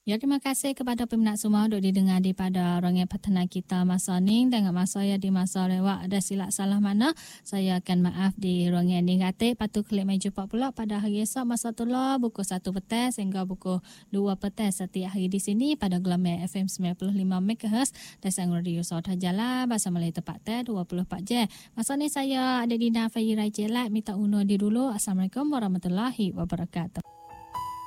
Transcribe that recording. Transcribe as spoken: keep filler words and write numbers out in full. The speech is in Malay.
Ya, terima kasih kepada peminat semua untuk didengar daripada Rongeng Petana kita masa ni. Dengan masa ya di masa lewat ada silap salah mana, saya akan maaf di Rongeng ni kata. Patu klik mai jumpa pula pada hari esok masa tu lah pukul satu petang sehingga pukul dua petang setiap hari di sini pada gelombang F M sembilan puluh lima megahertz dan sang radio Saudah Jalan bahasa Melayu tepat teh dua puluh empat jam. Masa ni saya ada di Nafai Raja Lat minta undur diri dulu. Assalamualaikum warahmatullahi wabarakatuh.